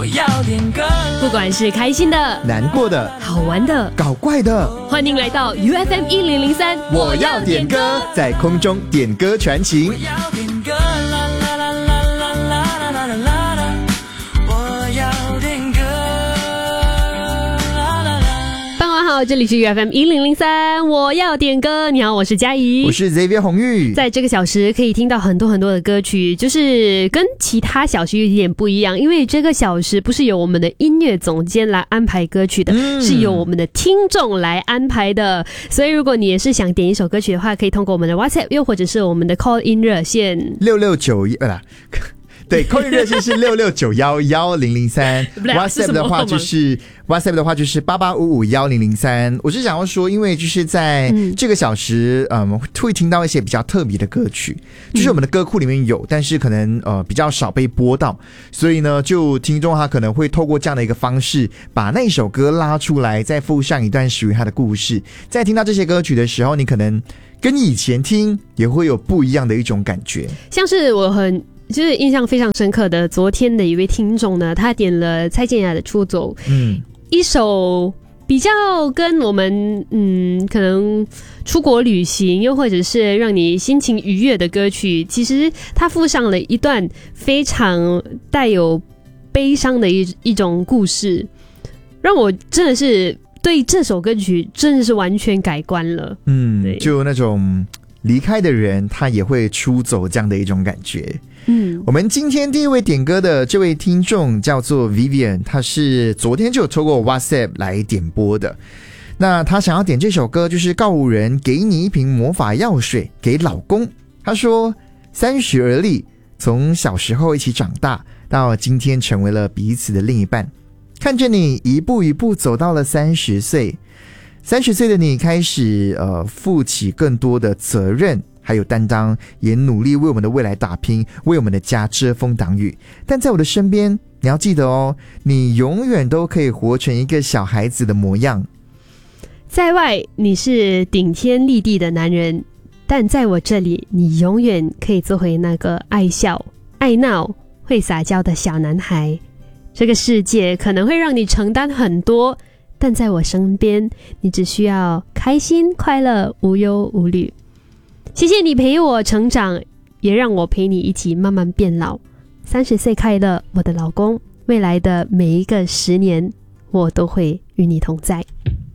我要点歌， 不管是开心的、 难过的、 好玩的、 搞怪的， 欢迎来到 UFM 1003， 我要点歌，在空中点歌传情。 我要点歌，啦啦啦啦啦啦啦啦啦啦，我要点歌，啦啦啦。 傍晚好，这里是 UFM 1003，我要点歌。你好，我是佳怡， 我是 Xavier 红玉。 在这个小时可以听到很多很多的歌曲，就是跟其他小时有一点不一样，因为这个小时不是由我们的音乐总监来安排歌曲的，是由我们的听众来安排的。所以如果你也是想点一首歌曲的话，可以通过我们的 WhatsApp 又或者是我们的 Call In 热线 669对，call in 热线是66911003 WhatsApp 的话就是88551003。我是想要说，因为就是在这个小时会听到一些比较特别的歌曲，就是我们的歌库里面有，但是可能比较少被播到，所以呢就听众他可能会透过这样的一个方式把那首歌拉出来，再附上一段属于他的故事。在听到这些歌曲的时候，你可能跟以前听也会有不一样的一种感觉。 像是就是印象非常深刻的，昨天的一位听众呢，他点了蔡健雅的《出走》，一首比较跟我们可能出国旅行，又或者是让你心情愉悦的歌曲，其实他附上了一段非常带有悲伤的一种故事，让我真的是对这首歌曲真的是完全改观了。 就那种离开的人他也会出走这样的一种感觉。我们今天第一位点歌的这位听众叫做 Vivian， 他是昨天就有透过 WhatsApp 来点播的。那他想要点这首歌，就是告五人给你一瓶魔法药水给老公。他说30而立，从小时候一起长大，到今天成为了彼此的另一半，看着你一步一步走到了30岁，30岁的你开始负起更多的责任还有担当，也努力为我们的未来打拼，为我们的家遮风挡雨。但在我的身边，你要记得哦，你永远都可以活成一个小孩子的模样。 在外你是顶天立地的男人，但在我这里，你永远可以做回那个爱笑、爱闹、会撒娇的小男孩。这个世界可能会让你承担很多，但在我身边，你只需要开心、快乐、无忧无虑。谢谢你陪我成长，也让我陪你一起慢慢变老。30岁快乐，我的老公，未来的每一个10年，我都会与你同在。